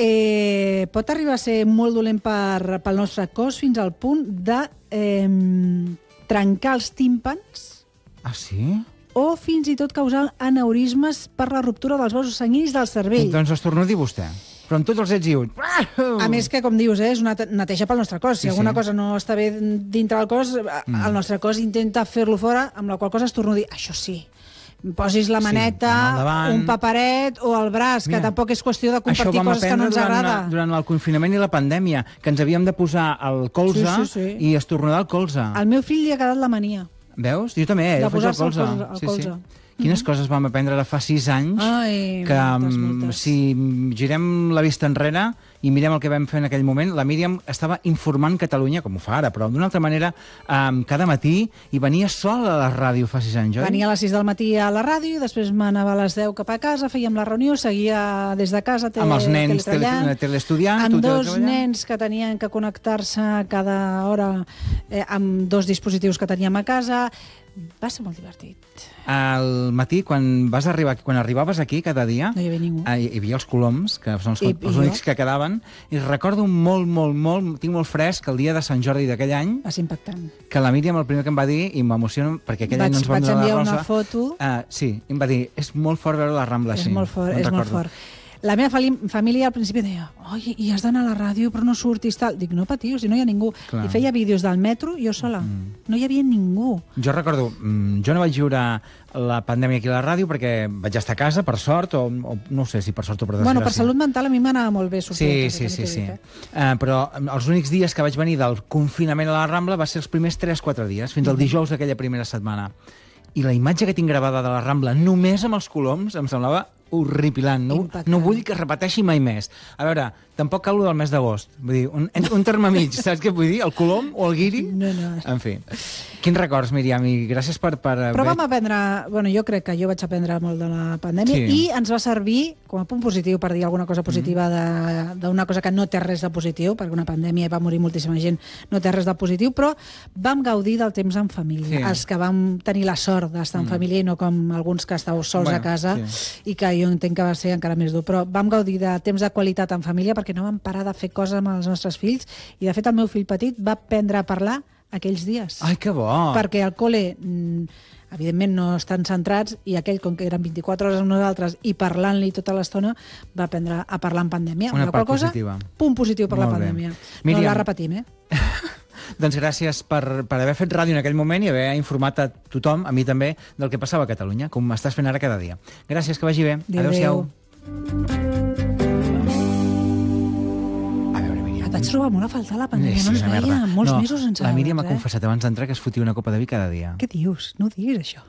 pot arribar a ser molt dolent pel nostre cos fins al punt de trencar els tímpans. Ah, sí? O fins i tot causar aneurismes per la ruptura dels vasos sanguinis del cervell. Doncs estornudi vostè. Però en tots els ets i uts. A més que, com dius, és una neteja pel nostre cos. Si alguna cosa no està bé dintre del cos, el nostre cos intenta fer-lo fora, amb la qual cosa estornudi. Això sí, posis la maneta, un paperet o el braç, que tampoc és qüestió de compartir coses que no ens agrada. Durant el confinament i la pandèmia, que ens havíem de posar el colze i estornudar el colze. Al meu fill li ha quedat la mania. Veus? Jo també, de faig el posar-se colze. el colze. Quines coses vam aprendre de fa 6 anys que moltes. si girem la vista enrere i mirem el que vam fer en aquell moment, la Míriam estava informant Catalunya, com ho fa ara, però d'una altra manera, cada matí, i venia sola a la ràdio fa 6 anys, oi? Venia a les 6 del matí a la ràdio, després m'anava a les 10 cap a casa, fèiem la reunió, seguia des de casa amb els nens teleestudiant, amb 2 nens que tenien que connectar-se cada hora amb 2 dispositius que teníem a casa. Va ser molt divertit. Al matí, quan arribaves aquí cada dia, no hi havia ningú. Hi havia els coloms, que són els únics que quedaven, i recordo molt, tinc molt fresc el dia de Sant Jordi d'aquell any. Va ser impactant. Que la Míriam el primer que em va dir, i m'emociono, perquè aquell any no ens vam donar la rosa. Vaig enviar una foto. Sí, em va dir, és molt fort veure la Rambla així. És molt fort, és molt fort. La meva família al principi deia, oi, i has d'anar a la ràdio però no surtis, tal. Dic, no patiu, si no hi ha ningú. Clar. I feia vídeos del metro jo sola. No hi havia ningú. Jo recordo, jo no vaig viure la pandèmia aquí a la ràdio perquè vaig estar a casa, per sort, o no sé si per sort o per desgràcia. Bueno, per salut mental a mi m'anava molt bé sortir. Sí. Però els únics dies que vaig venir del confinament a la Rambla va ser els primers 3-4 dies, fins al dijous d'aquella primera setmana. I la imatge que tinc gravada de la Rambla, només amb els coloms, em semblava horripilant. No vull que es repeteixi mai més. A veure, tampoc cal lo del mes d'agost. Vull dir, un terme mig, saps què vull dir? El colom o el guiri? No. En fi. Quins records, Míriam, i gràcies per... Però vam aprendre... Bueno, jo crec que jo vaig aprendre molt de la pandèmia i ens va servir com a punt positiu per dir alguna cosa positiva d'una cosa que no té res de positiu, perquè una pandèmia va morir moltíssima gent, no té res de positiu, però vam gaudir del temps en família. Els que vam tenir la sort d'estar en família i no com alguns que estàveu sols a casa i que jo entenc que va ser encara més dur, però vam gaudir de temps de qualitat en família perquè no vam parar de fer coses amb els nostres fills i de fet el meu fill petit va aprendre a parlar aquells dies. Ai, que bo! Perquè al col·le, evidentment, no estan centrats i aquell, com que eren 24 hores amb nosaltres i parlant-li tota l'estona, va aprendre a parlar en pandèmia. Una part positiva. Punt positiu per la pandèmia. No la repetim, Doncs gràcies per haver fet ràdio en aquell moment i haver informat a tothom, a mi també, del que passava a Catalunya, com estàs fent ara cada dia. Gràcies, que vagi bé. Adéu-siau. Et vaig trobar molt a faltar la pandèmia, no ens veia molts mesos sense la Míriam m'ha confessat abans d'entrar que es fotia una copa de vi cada dia. Què dius? No diguis això.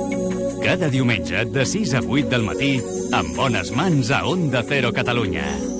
Cada diumenge de 6 a 8 del matí, amb bones mans a Onda Cero Catalunya.